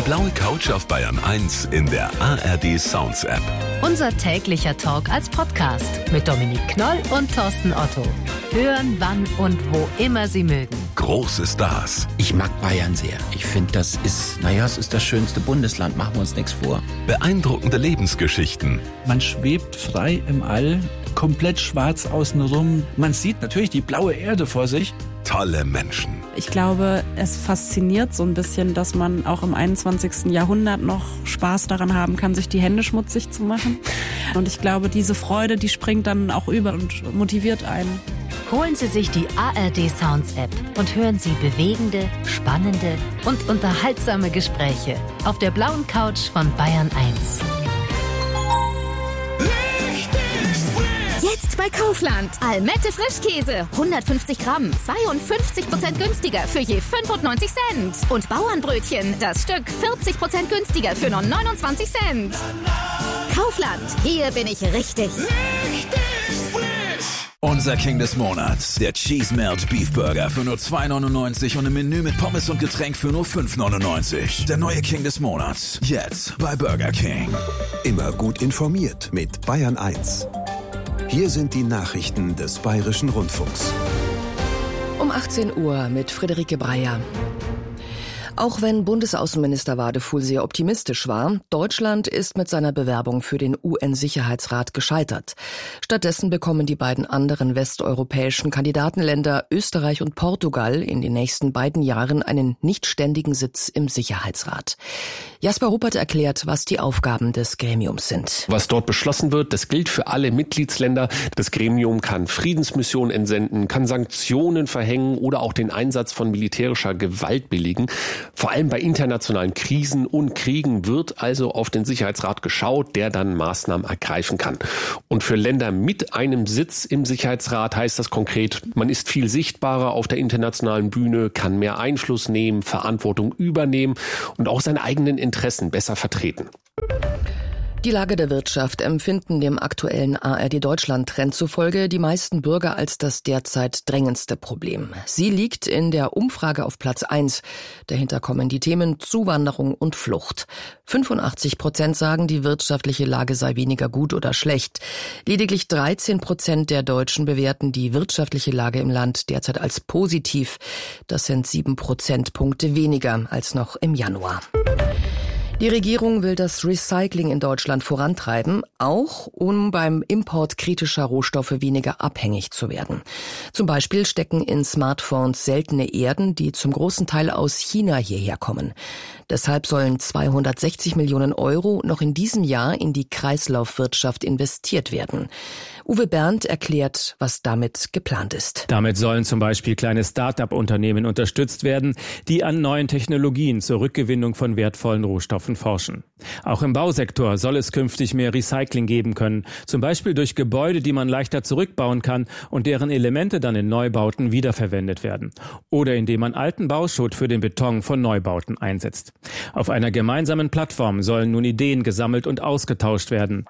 Die blaue Couch auf Bayern 1 in der ARD Sounds App. Unser täglicher Talk als Podcast mit Dominik Knoll und Thorsten Otto. Hören, wann und wo immer Sie mögen. Große Stars. Ich mag Bayern sehr. Ich finde, es ist das schönste Bundesland, machen wir uns nichts vor. Beeindruckende Lebensgeschichten. Man schwebt frei im All, komplett schwarz außenrum. Man sieht natürlich die blaue Erde vor sich. Tolle Menschen. Ich glaube, es fasziniert so ein bisschen, dass man auch im 21. Jahrhundert noch Spaß daran haben kann, sich die Hände schmutzig zu machen. Und ich glaube, diese Freude, die springt dann auch über und motiviert einen. Holen Sie sich die ARD Sounds App und hören Sie bewegende, spannende und unterhaltsame Gespräche auf der blauen Couch von Bayern 1. Jetzt bei Kaufland. Almette Frischkäse. 150 Gramm. 52% günstiger für je 95 Cent. Und Bauernbrötchen. Das Stück 40% günstiger für nur 29 Cent. Kaufland. Hier bin ich richtig. Unser King des Monats, der Cheese Melt Beef Burger für nur 2,99 und im Menü mit Pommes und Getränk für nur 5,99. Der neue King des Monats, jetzt bei Burger King. Immer gut informiert mit Bayern 1. Hier sind die Nachrichten des Bayerischen Rundfunks. Um 18 Uhr mit Friederike Breyer. Auch wenn Bundesaußenminister Wadefuhl sehr optimistisch war, Deutschland ist mit seiner Bewerbung für den UN-Sicherheitsrat gescheitert. Stattdessen bekommen die beiden anderen westeuropäischen Kandidatenländer Österreich und Portugal in den nächsten beiden Jahren einen nicht ständigen Sitz im Sicherheitsrat. Jasper Ruppert erklärt, was die Aufgaben des Gremiums sind. Was dort beschlossen wird, das gilt für alle Mitgliedsländer. Das Gremium kann Friedensmissionen entsenden, kann Sanktionen verhängen oder auch den Einsatz von militärischer Gewalt billigen. Vor allem bei internationalen Krisen und Kriegen wird also auf den Sicherheitsrat geschaut, der dann Maßnahmen ergreifen kann. Und für Länder mit einem Sitz im Sicherheitsrat heißt das konkret, man ist viel sichtbarer auf der internationalen Bühne, kann mehr Einfluss nehmen, Verantwortung übernehmen und auch seine eigenen Interessen besser vertreten. Die Lage der Wirtschaft empfinden dem aktuellen ARD-Deutschland-Trend zufolge die meisten Bürger als das derzeit drängendste Problem. Sie liegt in der Umfrage auf Platz 1. Dahinter kommen die Themen Zuwanderung und Flucht. 85% sagen, die wirtschaftliche Lage sei weniger gut oder schlecht. Lediglich 13% der Deutschen bewerten die wirtschaftliche Lage im Land derzeit als positiv. Das sind 7 Prozentpunkte weniger als noch im Januar. Die Regierung will das Recycling in Deutschland vorantreiben, auch um beim Import kritischer Rohstoffe weniger abhängig zu werden. Zum Beispiel stecken in Smartphones seltene Erden, die zum großen Teil aus China hierher kommen. Deshalb sollen 260 Millionen Euro noch in diesem Jahr in die Kreislaufwirtschaft investiert werden. Uwe Berndt erklärt, was damit geplant ist. Damit sollen zum Beispiel kleine Start-up-Unternehmen unterstützt werden, die an neuen Technologien zur Rückgewinnung von wertvollen Rohstoffen forschen. Auch im Bausektor soll es künftig mehr Recycling geben können, zum Beispiel durch Gebäude, die man leichter zurückbauen kann und deren Elemente dann in Neubauten wiederverwendet werden. Oder indem man alten Bauschutt für den Beton von Neubauten einsetzt. Auf einer gemeinsamen Plattform sollen nun Ideen gesammelt und ausgetauscht werden.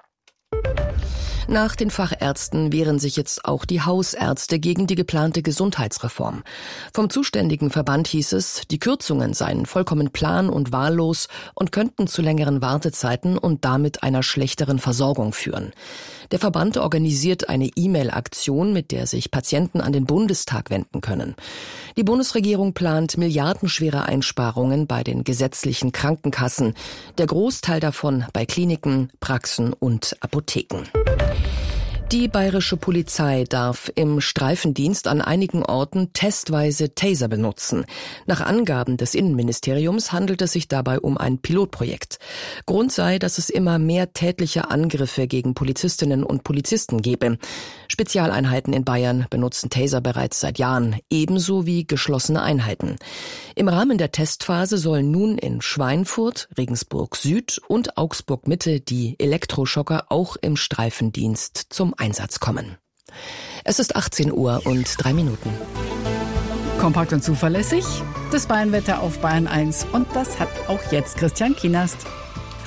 Nach den Fachärzten wehren sich jetzt auch die Hausärzte gegen die geplante Gesundheitsreform. Vom zuständigen Verband hieß es, die Kürzungen seien vollkommen plan- und wahllos und könnten zu längeren Wartezeiten und damit einer schlechteren Versorgung führen. Der Verband organisiert eine E-Mail-Aktion, mit der sich Patienten an den Bundestag wenden können. Die Bundesregierung plant milliardenschwere Einsparungen bei den gesetzlichen Krankenkassen. Der Großteil davon bei Kliniken, Praxen und Apotheken. Die bayerische Polizei darf im Streifendienst an einigen Orten testweise Taser benutzen. Nach Angaben des Innenministeriums handelt es sich dabei um ein Pilotprojekt. Grund sei, dass es immer mehr tätliche Angriffe gegen Polizistinnen und Polizisten gebe. Spezialeinheiten in Bayern benutzen Taser bereits seit Jahren, ebenso wie geschlossene Einheiten. Im Rahmen der Testphase sollen nun in Schweinfurt, Regensburg Süd und Augsburg Mitte die Elektroschocker auch im Streifendienst zum Einsatz kommen. Es ist 18 Uhr und 3 Minuten. Kompakt und zuverlässig, das Bayernwetter auf Bayern 1. Und das hat auch jetzt Christian Kienast.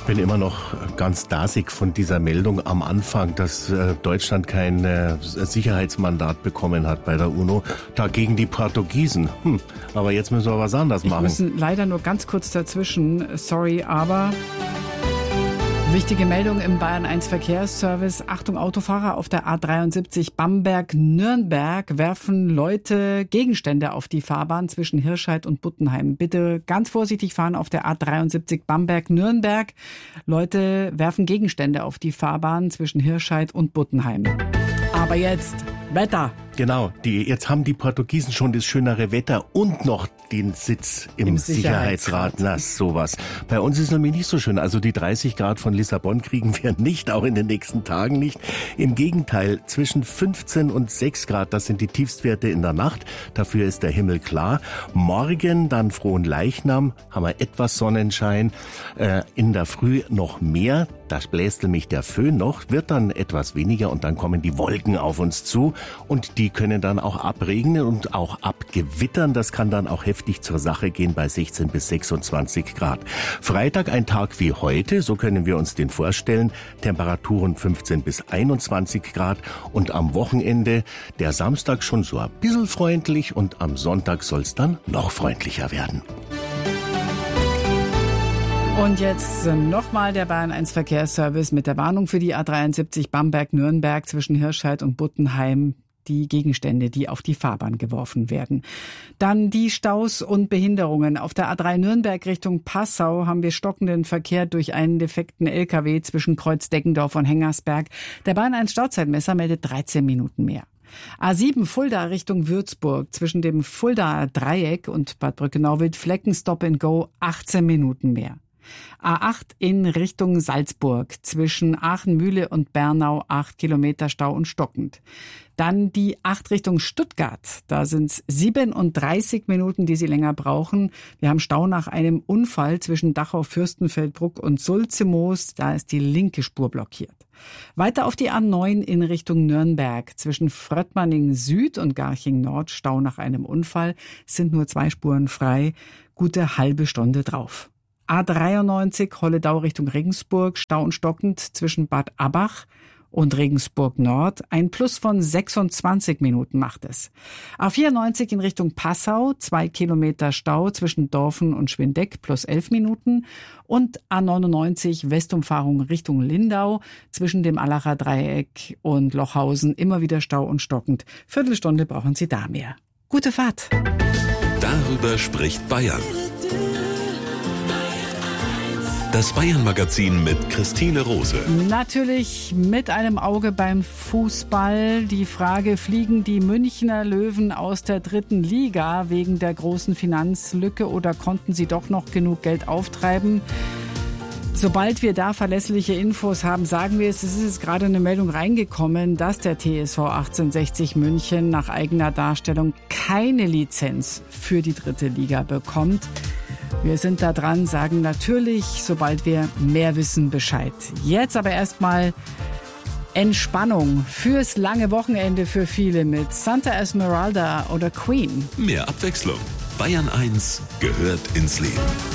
bin immer noch ganz dasig von dieser Meldung am Anfang, dass Deutschland kein Sicherheitsmandat bekommen hat bei der UNO. Dagegen die Portugiesen. Aber jetzt müssen wir was anderes machen. Wir müssen leider nur ganz kurz dazwischen. Sorry, aber... Wichtige Meldung im Bayern 1 Verkehrsservice. Achtung, Autofahrer auf der A73 Bamberg-Nürnberg werfen Leute Gegenstände auf die Fahrbahn zwischen Hirscheid und Buttenheim. Bitte ganz vorsichtig fahren auf der A73 Bamberg-Nürnberg. Leute werfen Gegenstände auf die Fahrbahn zwischen Hirscheid und Buttenheim. Aber jetzt Wetter. Genau, jetzt haben die Portugiesen schon das schönere Wetter und noch den Sitz im Sicherheitsrat. Na, sowas. Bei uns ist es nämlich nicht so schön. Also die 30 Grad von Lissabon kriegen wir nicht, auch in den nächsten Tagen nicht. Im Gegenteil, zwischen 15 und 6 Grad, das sind die Tiefstwerte in der Nacht. Dafür ist der Himmel klar. Morgen dann Frohenleichnam, haben wir etwas Sonnenschein. In der Früh noch mehr. Da bläst nämlich der Föhn noch, wird dann etwas weniger und dann kommen die Wolken auf uns zu und die können dann auch abregnen und auch abgewittern. Das kann dann auch heftig zur Sache gehen bei 16 bis 26 Grad. Freitag ein Tag wie heute, so können wir uns den vorstellen. Temperaturen 15 bis 21 Grad und am Wochenende der Samstag schon so ein bisschen freundlich und am Sonntag soll es dann noch freundlicher werden. Und jetzt nochmal der Bayern 1 Verkehrsservice mit der Warnung für die A73 Bamberg-Nürnberg zwischen Hirscheid und Buttenheim. Die Gegenstände, die auf die Fahrbahn geworfen werden. Dann die Staus und Behinderungen. Auf der A3 Nürnberg Richtung Passau haben wir stockenden Verkehr durch einen defekten LKW zwischen Kreuz-Deggendorf und Hengersberg. Der Bayern 1 Stauzeitmesser meldet 13 Minuten mehr. A7 Fulda Richtung Würzburg zwischen dem Fuldaer Dreieck und Bad Brückenau-Wildflecken Stop and Go 18 Minuten mehr. A8 in Richtung Salzburg zwischen Aachen-Mühle und Bernau 8 Kilometer Stau und stockend. Dann die 8 Richtung Stuttgart. Da sind es 37 Minuten, die Sie länger brauchen. Wir haben Stau nach einem Unfall zwischen Dachau-Fürstenfeldbruck und Sulzemoos. Da ist die linke Spur blockiert. Weiter auf die A9 in Richtung Nürnberg. Zwischen Fröttmanning Süd und Garching Nord Stau nach einem Unfall. Es sind nur 2 Spuren frei. Gute halbe Stunde drauf. A93 Holledau Richtung Regensburg, Stau und stockend zwischen Bad Abbach und Regensburg Nord. Ein Plus von 26 Minuten macht es. A94 in Richtung Passau, 2 Kilometer Stau zwischen Dorfen und Schwindeck, plus 11 Minuten. Und A99 Westumfahrung Richtung Lindau, zwischen dem Allacher Dreieck und Lochhausen, immer wieder Stau und stockend. Viertelstunde brauchen Sie da mehr. Gute Fahrt. Darüber spricht Bayern. Das Bayern-Magazin mit Christine Rose. Natürlich mit einem Auge beim Fußball. Die Frage, fliegen die Münchner Löwen aus der 3. Liga wegen der großen Finanzlücke oder konnten sie doch noch genug Geld auftreiben? Sobald wir da verlässliche Infos haben, sagen wir es. Es ist jetzt gerade eine Meldung reingekommen, dass der TSV 1860 München nach eigener Darstellung keine Lizenz für die 3. Liga bekommt. Wir sind da dran, sagen natürlich, sobald wir mehr wissen, Bescheid. Jetzt aber erstmal Entspannung fürs lange Wochenende für viele mit Santa Esmeralda oder Queen. Mehr Abwechslung. Bayern 1 gehört ins Leben.